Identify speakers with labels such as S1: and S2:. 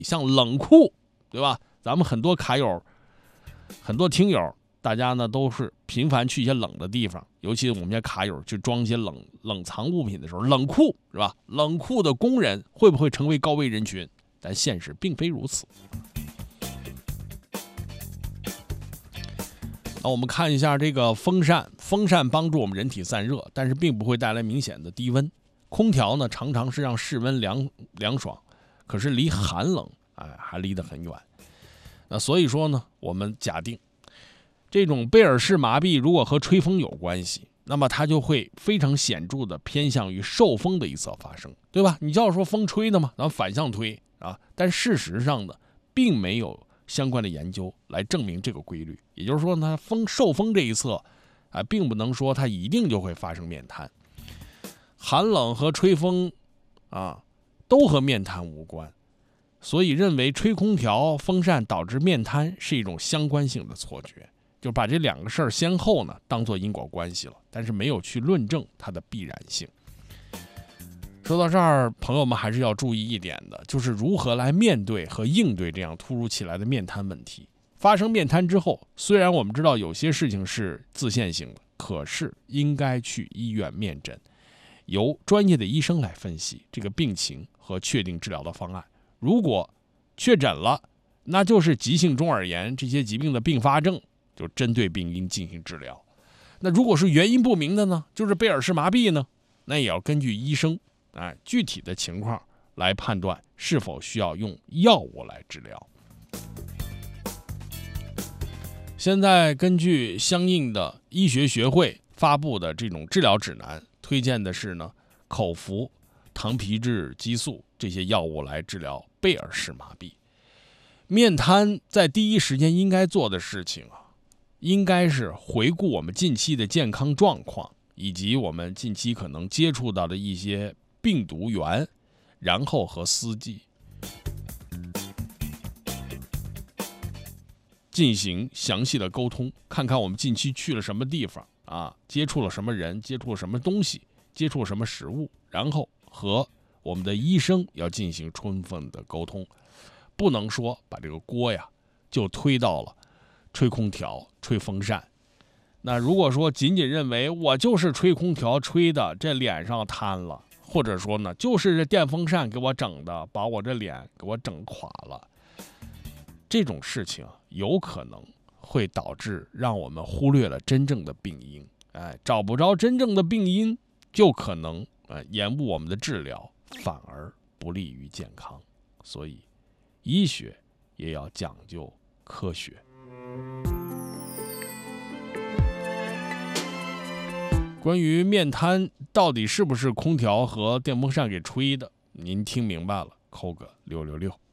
S1: 像冷库，对吧？咱们很多卡友、很多听友，大家呢都是频繁去一些冷的地方，尤其我们这些卡友去装一些冷藏物品的时候，冷库是吧？冷库的工人会不会成为高危人群？但现实并非如此。那我们看一下这个风扇，风扇帮助我们人体散热，但是并不会带来明显的低温。空调呢，常常是让室温凉爽，可是离寒冷还离得很远。那所以说呢，我们假定这种贝尔氏麻痹如果和吹风有关系，那么它就会非常显著的偏向于受风的一侧发生，对吧？你就要说风吹的嘛，咱们反向推啊，但事实上呢，并没有相关的研究来证明这个规律。也就是说呢，受风这一侧并不能说它一定就会发生面瘫。寒冷和吹风都和面瘫无关，所以认为吹空调、风扇导致面瘫是一种相关性的错觉，就把这两个事儿先后呢当作因果关系了，但是没有去论证它的必然性。说到这儿，朋友们还是要注意一点的，就是如何来面对和应对这样突如其来的面瘫问题。发生面瘫之后，虽然我们知道有些事情是自限性的，可是应该去医院面诊，由专业的医生来分析这个病情和确定治疗的方案。如果确诊了，那就是急性中耳炎这些疾病的并发症，就针对病因进行治疗。那如果是原因不明的呢，就是贝尔氏麻痹呢，那也要根据医生具体的情况来判断是否需要用药物来治疗。现在根据相应的医学学会发布的这种治疗指南，推荐的是呢口服糖皮质激素这些药物来治疗贝尔氏麻痹。面瘫在第一时间应该做的事情应该是回顾我们近期的健康状况，以及我们近期可能接触到的一些病毒源，然后和司机进行详细的沟通，看看我们近期去了什么地方接触了什么人，接触了什么东西，接触了什么食物，然后和我们的医生要进行充分的沟通，不能说把这个锅就推到了吹空调、吹风扇。那如果说仅仅认为我就是吹空调吹的，这脸上瘫了，或者说呢，就是这电风扇给我整的，把我这脸给我整垮了，这种事情有可能会导致让我们忽略了真正的病因，找不着真正的病因，就可能延误我们的治疗，反而不利于健康。所以，医学也要讲究科学。关于面瘫到底是不是空调和电风扇给吹的，您听明白了，扣个666。